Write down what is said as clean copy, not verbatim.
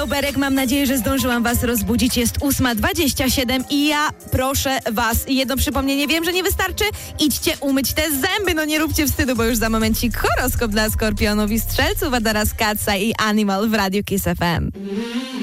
Berek, mam nadzieję, że zdążyłam was rozbudzić. Jest 8:27 i ja proszę was, jedno przypomnienie, wiem, że nie wystarczy, idźcie umyć te zęby, no nie róbcie wstydu, bo już za momencik horoskop dla Skorpionów i Strzelców, a teraz Katsa i Animal w Radiu Kiss FM.